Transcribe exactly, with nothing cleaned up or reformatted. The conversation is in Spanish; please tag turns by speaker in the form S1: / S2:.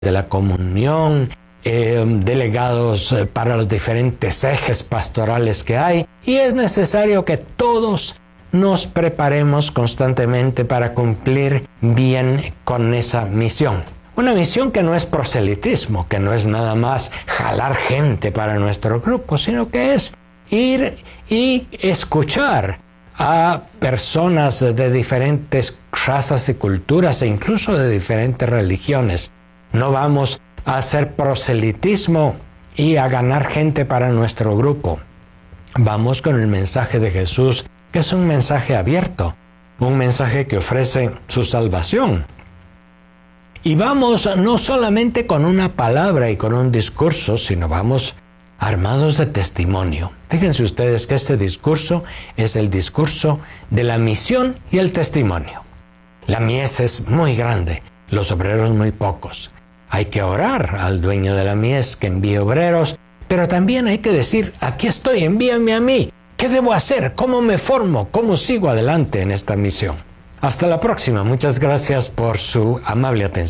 S1: de la comunión, eh, delegados para los diferentes ejes pastorales que hay, y es necesario que todos nos preparemos constantemente para cumplir bien con esa misión. Una misión que no es proselitismo, que no es nada más jalar gente para nuestro grupo, sino que es ir y escuchar a personas de diferentes razas y culturas e incluso de diferentes religiones. No vamos a hacer proselitismo y a ganar gente para nuestro grupo. Vamos con el mensaje de Jesús, que es un mensaje abierto, un mensaje que ofrece su salvación. Y vamos no solamente con una palabra y con un discurso, sino vamos armados de testimonio. Fíjense ustedes que este discurso es el discurso de la misión y el testimonio. La mies es muy grande, los obreros muy pocos. Hay que orar al dueño de la mies que envíe obreros, pero también hay que decir, aquí estoy, envíame a mí. ¿Qué debo hacer? ¿Cómo me formo? ¿Cómo sigo adelante en esta misión? Hasta la próxima. Muchas gracias por su amable atención.